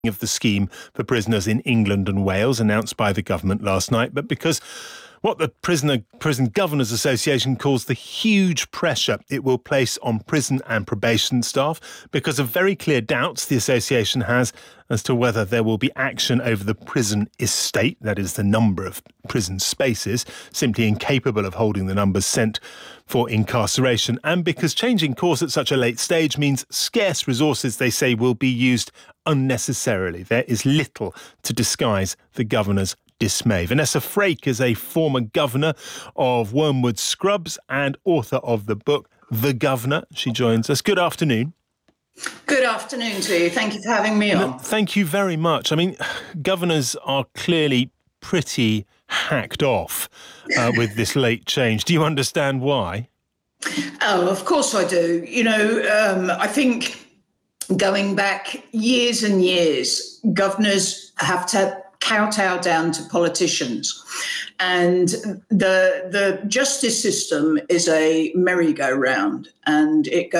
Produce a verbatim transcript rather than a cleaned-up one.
of the scheme for prisoners in England and Wales announced by the government last night, but because what the Prisoner Prison Governors Association calls the huge pressure it will place on prison and probation staff because of very clear doubts the association has as to whether there will be action over the prison estate, that is the number of prison spaces, simply incapable of holding the numbers sent for incarceration, and because changing course at such a late stage means scarce resources, they say, will be used unnecessarily. There is little to disguise the governor's dismay. Vanessa Frake is a former governor of Wormwood Scrubs and author of the book The Governor. She joins us. Good afternoon. Good afternoon to you. Thank you for having me on. Thank you very much. I mean, governors are clearly pretty hacked off uh, with this late change. Do you understand why? Oh, of course I do. You know, um, I think going back years and years, governors have to kowtow down to politicians. And the the justice system is a merry-go-round, and it goes